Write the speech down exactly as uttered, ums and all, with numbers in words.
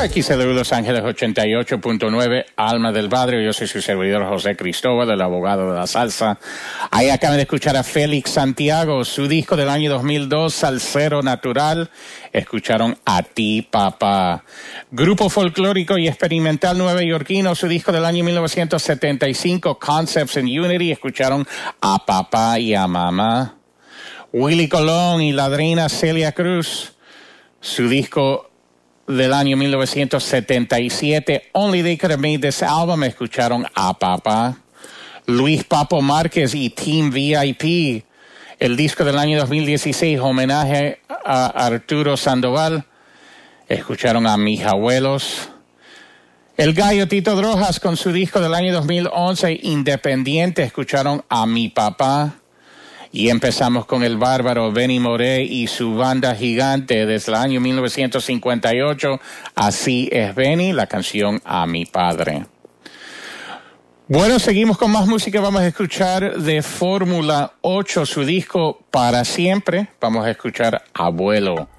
X L U Los Ángeles ochenta y ocho punto nueve, Alma del Barrio. Yo soy su servidor José Cristóbal, el abogado de la salsa. Ahí acaban de escuchar a Félix Santiago, su disco del año dos mil dos, Salsero Natural. Escucharon A Ti, Papá. Grupo folclórico y experimental nueveyorquino, su disco del año mil novecientos setenta y cinco, Concepts in Unity. Escucharon A Papá y a Mamá. Willie Colón y la Ladrina Celia Cruz, su disco del año mil novecientos setenta y siete, Only They Could Have Made This Album. Escucharon A Papá. Luis Papo Márquez y Team V I P, el disco del año dos mil dieciséis, homenaje a Arturo Sandoval. Escucharon a Mis Abuelos. El Gallo Tito Drojas con su disco del año dos mil once, Independiente. Escucharon a Mi Papá. Y empezamos con el bárbaro Benny Moré y su banda gigante desde el año mil novecientos cincuenta y ocho, Así es Benny, la canción A Mi Padre. Bueno, seguimos con más música. Vamos a escuchar de Fórmula ocho, su disco Para Siempre. Vamos a escuchar Abuelo.